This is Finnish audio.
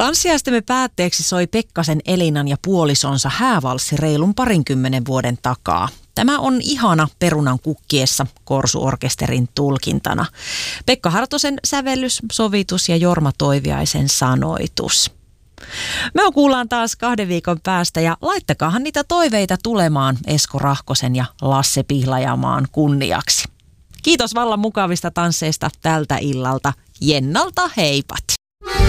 Tanssiaistemme päätteeksi soi Pekkasen Elinan ja puolisonsa häävalssi reilun 20 vuoden takaa. Tämä on ihana perunan kukkiessa Korsuorkesterin tulkintana. Pekka Hartosen sävellys, sovitus ja Jorma Toiviaisen sanoitus. Me kuullaan taas 2 viikon päästä ja laittakaahan niitä toiveita tulemaan Esko Rahkosen ja Lasse Pihlajamaan kunniaksi. Kiitos vallan mukavista tansseista tältä illalta. Jennalta heipat!